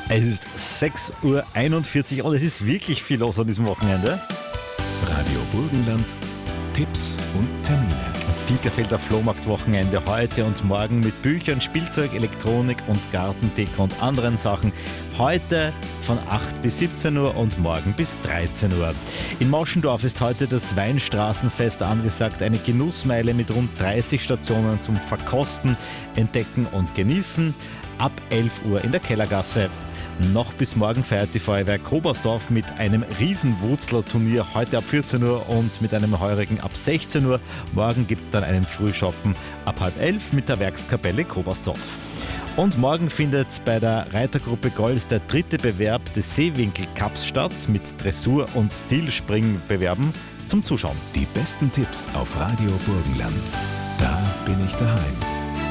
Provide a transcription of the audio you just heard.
Es ist 6:41 Uhr und es ist wirklich viel los an diesem Wochenende. Radio Burgenland, Tipps und Termine. Das Piekerfelder Flohmarkt-Wochenende heute und morgen mit Büchern, Spielzeug, Elektronik und Gartendeko und anderen Sachen. Heute von 8 bis 17 Uhr und morgen bis 13 Uhr. In Moschendorf ist heute das Weinstraßenfest angesagt. Eine Genussmeile mit rund 30 Stationen zum Verkosten, Entdecken und Genießen. Ab 11 Uhr in der Kellergasse. Noch bis morgen feiert die Feuerwehr Kobersdorf mit einem Riesen-Wurzler-Turnier heute ab 14 Uhr und mit einem Heurigen ab 16 Uhr. Morgen gibt es dann einen Frühschoppen ab 10:30 mit der Werkskapelle Kobersdorf. Und morgen findet bei der Reitergruppe Golz der 3. Bewerb des Seewinkel-Cups statt mit Dressur- und Stilspringbewerben zum Zuschauen. Die besten Tipps auf Radio Burgenland. Da bin ich daheim.